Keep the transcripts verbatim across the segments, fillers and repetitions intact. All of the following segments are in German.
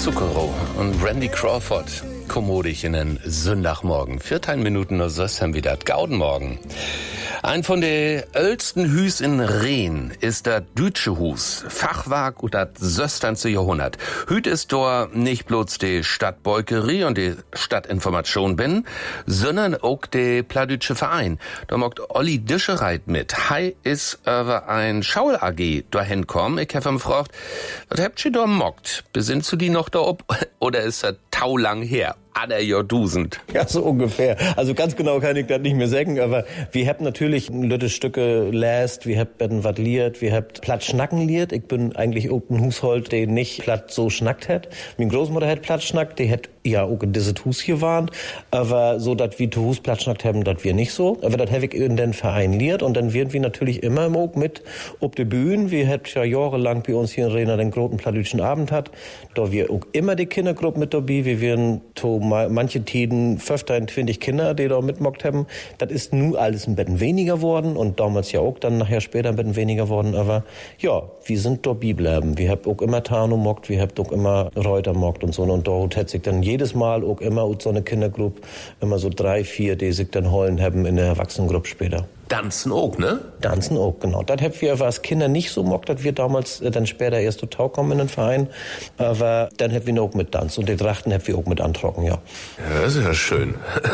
Zucchero und Randy Crawford. Kommodig in den Sonntagmorgen. vierzehn Minuten nur so haben wir das Gaudenmorgen. Ein von den ältesten Hüs in Rehn ist das Dütsche Hus. Fachwerk und das sechzehnten Jahrhundert. Hüt ist dort nicht bloß die Stadtbeukerie und die Stadtinformation bin, sondern auch der Pladütsche Verein. Da mockt Olli Dischereit mit. Hei ist über ein Schaul-A G dahin kommen. Ich hab ihn gefragt, was habt ihr da mockt? Besinnst du die noch da ob? Oder ist das taulang her? Ader Jordusend. Ja, so ungefähr. Also ganz genau kann ich das nicht mehr sagen, aber wir haben natürlich lütte Stücke läst, wir haben was liert, wir haben platt schnacken liert. Ich bin eigentlich auch ein Hushold, der nicht platt so schnackt hat. Meine Großmutter hat platt schnackt, die hat ja auch in dieses Hus hier warnt, aber so, dass wir zu Hus platt schnackt haben, das wir nicht so. Aber das habe ich in den Verein liert und dann werden wir natürlich immer auch mit ob die Bühnen. Wir haben ja jahrelang bei uns hier in Rehna den großen Pladütschen Abend hat. Da wir auch immer die Kindergruppe mit dabei. Wir werden to manche Tiden fünfzehn, zwanzig Kinder, die da mitmockt haben. Das ist nun alles ein bisschen weniger worden und damals ja auch dann nachher später ein bisschen weniger worden. Aber ja, wir sind dabei bleiben. Wir haben auch immer Tano mockt, wir haben auch immer Reuter mockt und so. Und dort hat sich dann jedes Mal auch immer so eine Kindergruppe, immer so drei, vier, die sich dann holen haben in der Erwachsenengruppe später. Danzen auch, ne? Danzen auch, genau. Das haben wir als Kinder nicht so mockt, dass wir damals äh, dann später erst total kommen in den Verein. Aber dann haben wir auch mit Tanz und die Trachten haben wir auch mit antrocken, ja. Ja, das ist ja schön.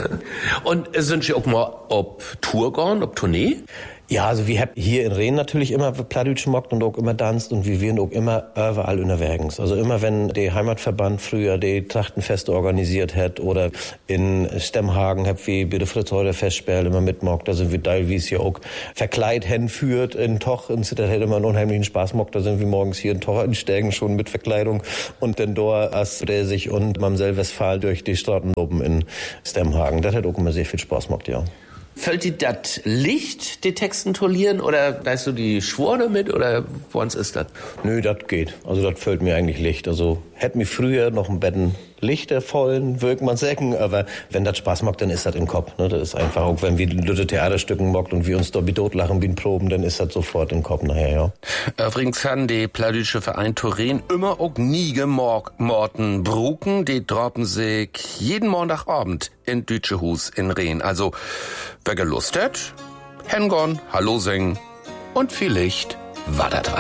Und sind Sie auch mal ob Tour gehen, ob Tournee? Ja, also wir haben hier in Rehn natürlich immer Pladütsch mockt und auch immer tanzt und wir werden auch immer überall unterwegs. Also immer wenn der Heimatverband früher die Trachtenfeste organisiert hat oder in Stemmhagen hab wir bei der Fritz-Heuder Festspiel immer mitmockt, da sind wir teilweise ja auch verkleidet hinführt in Toch und das hätte immer einen unheimlichen Spaß mockt, da sind wir morgens hier in Toch einsteigen schon mit Verkleidung und dann dort als Räsig und Mamsell Westphal durch die Straßen oben in Stemmhagen. Das hat auch immer sehr viel Spaß mockt, ja. Fällt dir das Licht, die Texten tollieren, oder weißt du die Schwore mit, oder woans ist das? Nö, das geht. Also das fällt mir eigentlich Licht. Also hätte mir früher noch ein Betten Lichter vollen, wirkt man sagen, aber wenn das Spaß macht, dann ist das im Kopf. Ne? Das ist einfach, auch wenn wir Lütte Theaterstücken mockt und wir uns da bidot lachen wie ein Proben, dann ist das sofort im Kopf nachher, ja. Übrigens haben die Pladütsche Verein Turin immer auch nie gemorten Bruken, die droppen sich jeden Montagabend in Dütsche Hus in Rehn. Also, wer gelust hat, hängon, Hallo singen und vielleicht war das was.